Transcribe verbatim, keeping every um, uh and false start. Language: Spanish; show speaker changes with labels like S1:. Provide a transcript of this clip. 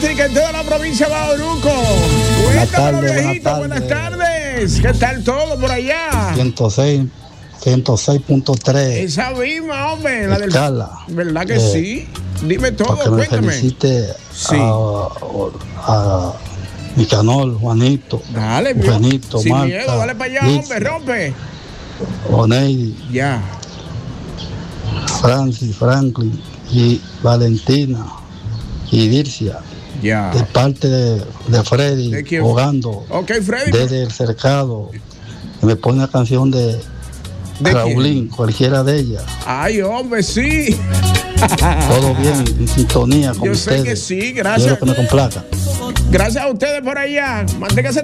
S1: eléctrica en toda la provincia de Bauruco.
S2: Buenas
S1: Cuéntamelo,
S2: tardes,
S1: viejito,
S2: buenas
S1: buenas
S2: tardes.
S1: tardes. ¿Qué tal todo por allá?
S2: ciento seis punto tres.
S1: Esa misma, hombre. La del...
S2: Escala.
S1: ¿Verdad que
S2: Eh,
S1: sí? Dime todo,
S2: Para que me
S1: cuéntame.
S2: felicite
S1: Sí.
S2: a, a Nicanor, Juanito,
S1: Dale, mi-
S2: Juanito,
S1: sin
S2: Marta,
S1: miedo, dale para allá,
S2: Liz,
S1: hombre, rompe.
S2: Oneidi,
S1: Ya.
S2: Francis, Franklin y Valentina y Dircia,
S1: Ya.
S2: de parte de, de Freddy,
S1: ¿De quién?
S2: jugando
S1: Ok, Freddy.
S2: desde el cercado. Y me pone la canción de,
S1: ¿De
S2: Raulín, cualquiera de ellas.
S1: Ay, hombre, sí.
S2: Todo bien, en sintonía con
S1: Yo sé
S2: ustedes.
S1: que sí,
S2: Yo
S1: gracias.
S2: lo que me complaca.
S1: Gracias a ustedes por allá. Manténgase